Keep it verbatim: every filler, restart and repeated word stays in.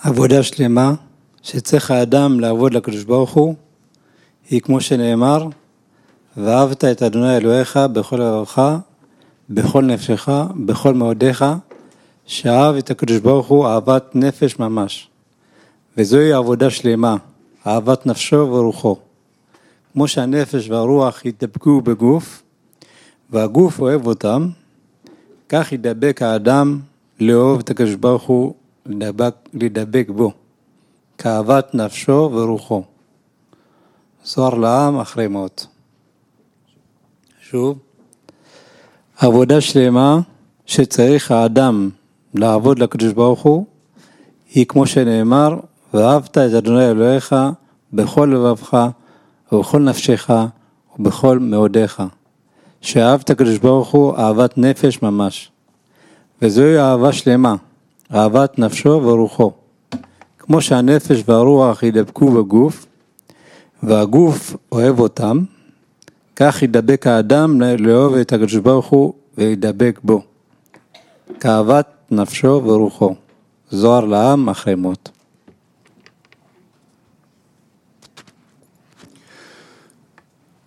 עבודה שלמה שצריך האדם לעבוד לקדוש ברוך הוא, היא כמו שנאמר, ואהבת את אדוני אלוהיך בכל לבבך, בכל נפשך, בכל מאודיך, שאהב את הקדוש ברוך הוא אהבת נפש ממש. וזוהי עבודה שלמה, אהבת נפשו ורוחו. כמו שהנפש והרוח ידבקו בגוף, והגוף אוהב אותם, כך ידבק האדם לאהוב את הקדוש ברוך הוא, לדבק, לדבק בו, כאהבת נפשו ורוחו. זוהר לעם אחרי מות. שוב, עבודה שלמה שצריך האדם לעבוד לקדוש ברוך הוא, היא כמו שנאמר, ואהבת את אדוני אלוהיך בכל לבבך ובכל נפשך ובכל מאודיך. שאהבת הקדוש ברוך הוא אהבת נפש ממש. וזוהי אהבה שלמה, אהבת נפשו ורוחו. כמו שהנפש והרוח ידבקו בגוף, והגוף אוהב אותם, כך ידבק האדם לאהוב את הקדוש ברוך הוא וידבק בו. כאהבת נפשו ורוחו. זוהר לעם אחרי מות.